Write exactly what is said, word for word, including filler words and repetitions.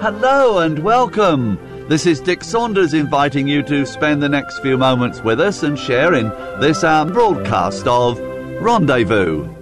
Hello and welcome. This is Dick Saunders inviting you to spend the next few moments with us and share in this our broadcast of Rendezvous.